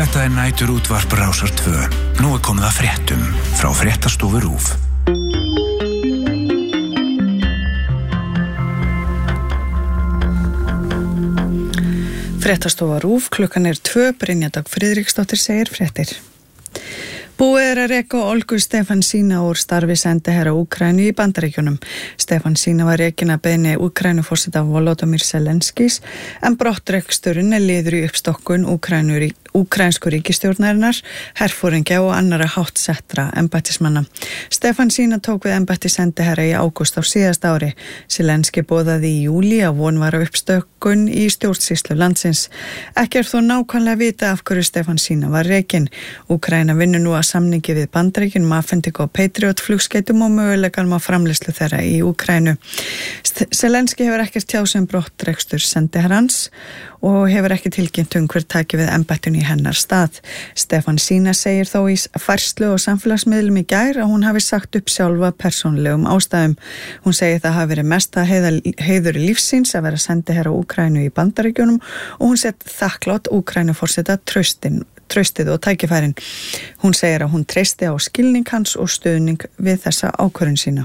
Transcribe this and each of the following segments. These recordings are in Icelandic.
Þetta nætur útvarp Rásar 2. Nú komið að fréttum frá Fréttastofu RÚV. Fréttastofa RÚV, klukkan 2, Brynja Dögg Friðriksdóttir segir fréttir. Búið að reka Olgu Stefansína úr starfi sendiherra Úkraínu í Bandaríkjunum. Stefansína var rekin að beiðni Úkraínuforseta Volodymyr Zelenskís en brottreksturinn liður í uppstokkun úkraínsku ríkisstjórnarinnar, herforingja og annara háttsettra embættismanna. Stefansína tók við embætti sendiherra í ágúst á síðasta ári. Zelenski boðaði í júlí að von var á uppstokkun í stjórnsýslu landsins. Ekki þó nákvæmlega vita af hverju Stefansína var rekin. Úkraína vinnur nú að samningi við Bandaríkin afhendingu á Patriot flugskeytum og möguleikanum á framleiðslu þeirra í Úkraínu. Zelenski hefur ekkert tjáð sem brottrekstur sendiherrans og hefur ekki tilkynnt hver taki við embættinu í hennar stað. Stefansína segir þó í færslu og samfélagsmiðlum í gær að hún hafi sagt upp sjálfa persónulegum ástæðum. Hún segir það hafi verið mesta heiður lífsins að vera sendiherra Úkraínu í Bandaríkjunum og hún sett þakklátt Úkraínuforseta traustið og tækifærin. Hún segir að hún treysti á skilning hans og stuðning við þessa ákvörðun sína.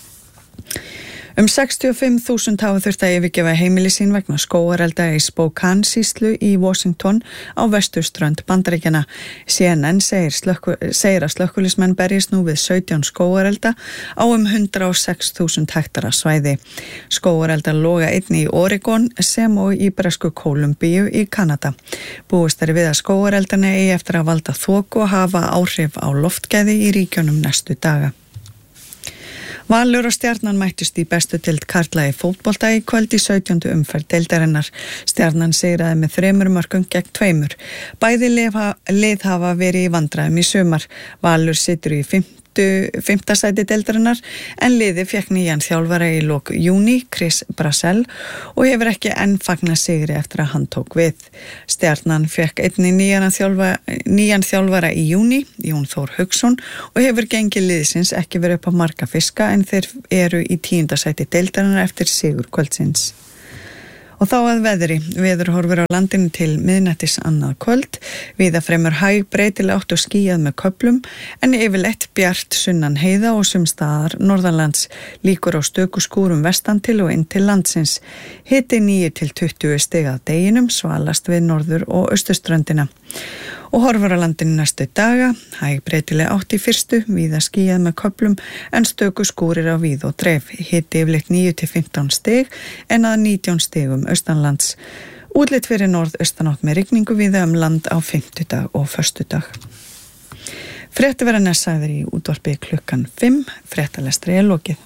65.000 hafa þurft að yfirgefa heimili sín vegna skógarelda í Spokane sýslu í Washington á vesturströnd Bandaríkjanna. CNN segir að slökkviliðsmenn berjist nú við 17 skógarelda á 106.000 hektara svæði. Skógareldar loga einnig í Oregon sem og í Bresku Kólumbíu í Kanada. Búist er við að skógareldarnir eigi eftir að valda þoku og hafa áhrif á loftgæði í ríkjunum næstu daga. Valur og Stjarnan mættust í bestu deild karla í fótbolta í kvöld í 17. umferð deildarinnar. Stjarnan sigraði með 3 mörkum gegn 2. Bæði lið hafa verið í vandræðum í sumar. Valur situr í 5. sæti deildarinnar en liðið fékk nýjan þjálfara í lok júní, Chris Brassell, og hefur ekki enn fagnað sigri eftir að hann tók við. Stjarnan fékk einnig nýjan þjálfara í júní, Jón Þór Hauksson, og hefur gengið liðsins ekki verið upp á marga fiska en þeir eru í 10. sæti deildarinnar eftir sigur kvöldsins. Og þá að veðri. Veður horfir á landinu til miðnættis annað kvöld. Víða fremur hæg breytileg átt og skýjað með köflum en yfirleitt bjart sunnan heiða og sums staðar norðanlands. Líkur á stöku skúrum vestan til og inn til landsins. Hiti 9 til 20 stig að deginum, svalast við norður- og austurströndina. Og horfur á landinu næstu daga, hæg breytileg átt í fyrstu, víða skýjað með köflum en stöku skúrir á víð og dreif. Hiti yfirleitt 9 til 15 stig en að 19 stigum austanlands. Útlit fyrir norðaustanátt með rigningu víða land á fimmtudag og föstudag. Fréttir verða sagðir í útvarpi klukkan 5, fréttalestri lokið.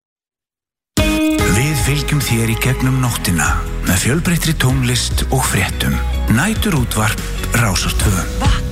Við fylgjum þér í gegnum nóttina með fjölbreyttri tónlist og fréttum. Nætur útvarp Rásar 2.